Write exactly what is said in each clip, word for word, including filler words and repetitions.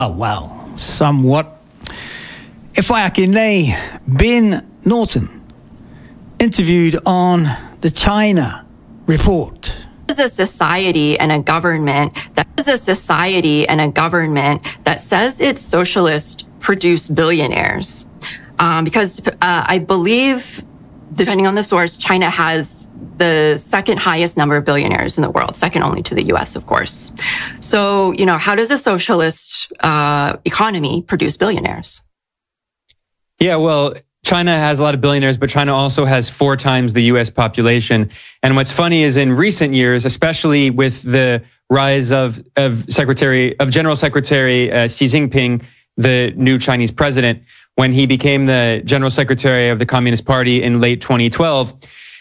Oh, well, somewhat. Ifayaki Ben Norton, interviewed on the China Report. Is a society and a government that is a society and a government that says it's socialist produce billionaires, um, because uh, I believe, depending on the source, China has the second highest number of billionaires in the world, second only to the U S, of course. So, you know, how does a socialist uh, economy produce billionaires? Yeah, well, China has a lot of billionaires, but China also has four times the U S population. And what's funny is in recent years, especially with the rise of, of Secretary of General Secretary uh, Xi Jinping, the new Chinese president, when he became the General Secretary of the Communist Party in late twenty twelve,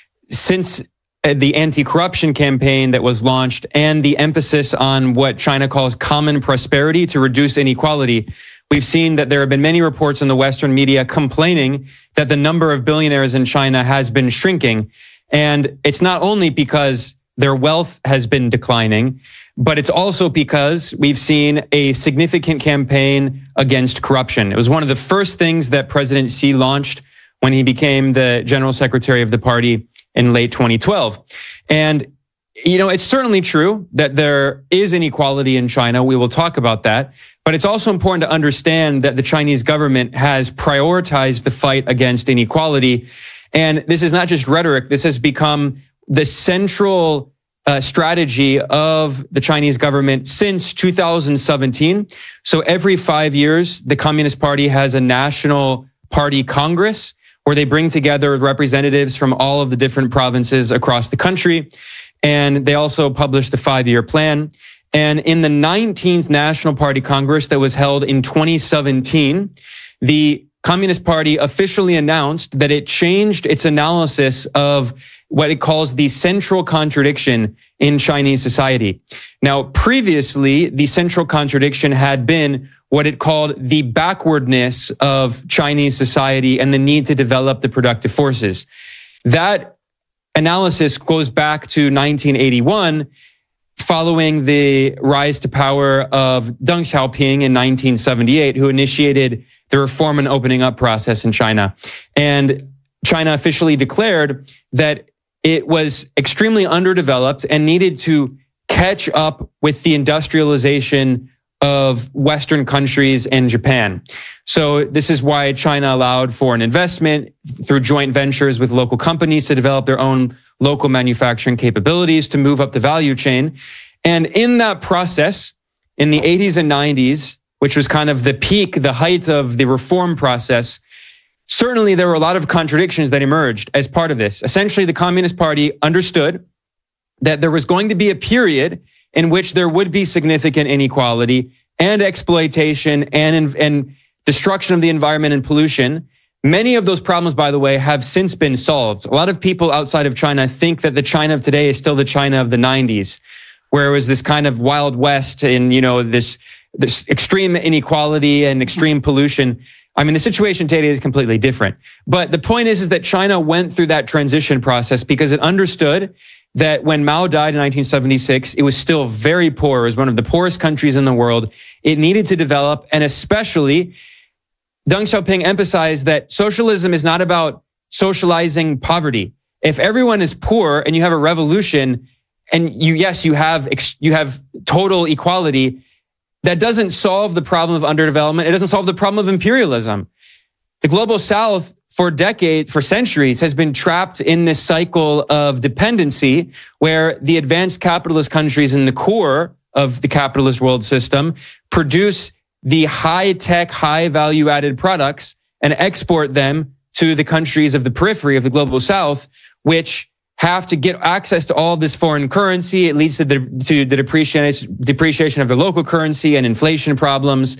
since the anti-corruption campaign that was launched and the emphasis on what China calls common prosperity to reduce inequality, we've seen that there have been many reports in the Western media complaining that the number of billionaires in China has been shrinking. And it's not only because their wealth has been declining, but it's also because we've seen a significant campaign against corruption. It was one of the first things that President Xi launched when he became the General Secretary of the party in late twenty twelve. And, you know, it's certainly true that there is inequality in China. We will talk about that. But it's also important to understand that the Chinese government has prioritized the fight against inequality. And this is not just rhetoric. This has become the central uh, strategy of the Chinese government since two thousand seventeen. So every five years, the Communist Party has a national party congress where they bring together representatives from all of the different provinces across the country. And they also publish the five-year plan. And in the nineteenth National Party Congress that was held in twenty seventeen, the Communist Party officially announced that it changed its analysis of what it calls the central contradiction in Chinese society. Now, previously, the central contradiction had been what it called the backwardness of Chinese society and the need to develop the productive forces. That analysis goes back to nineteen eighty-one, following the rise to power of Deng Xiaoping in nineteen seventy-eight, who initiated the reform and opening up process in China. And China officially declared that it was extremely underdeveloped and needed to catch up with the industrialization of Western countries and Japan. So this is why China allowed foreign investment through joint ventures with local companies to develop their own local manufacturing capabilities to move up the value chain. And in that process, in the eighties and nineties, which was kind of the peak, the height of the reform process, certainly there were a lot of contradictions that emerged as part of this. Essentially, the Communist Party understood that there was going to be a period in which there would be significant inequality and exploitation and, and destruction of the environment and pollution. Many of those problems, by the way, have since been solved. A lot of people outside of China think that the China of today is still the China of the nineties, where it was this kind of Wild West in, you know, this, this extreme inequality and extreme pollution. I mean, the situation today is completely different. But the point is, is that China went through that transition process because it understood that when Mao died in nineteen seventy-six, it was still very poor. It was one of the poorest countries in the world. It needed to develop, and especially Deng Xiaoping emphasized that socialism is not about socializing poverty. If everyone is poor and you have a revolution and you, yes, you have, you have total equality, that doesn't solve the problem of underdevelopment. It doesn't solve the problem of imperialism. The global South for decades, for centuries, has been trapped in this cycle of dependency where the advanced capitalist countries in the core of the capitalist world system produce the high-tech, high-value-added products and export them to the countries of the periphery of the global South, which have to get access to all this foreign currency. It leads to the, to the depreciation, depreciation of the local currency and inflation problems.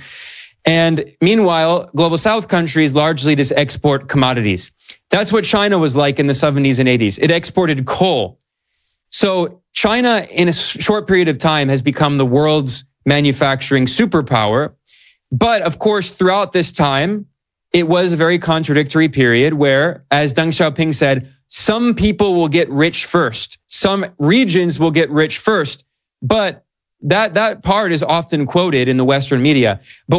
And meanwhile, global South countries largely just export commodities. That's what China was like in the seventies and eighties. It exported coal. So China, in a short period of time, has become the world's manufacturing superpower. But of course, throughout this time, it was a very contradictory period where, as Deng Xiaoping said, some people will get rich first. Some regions will get rich first. But that that part is often quoted in the Western media. But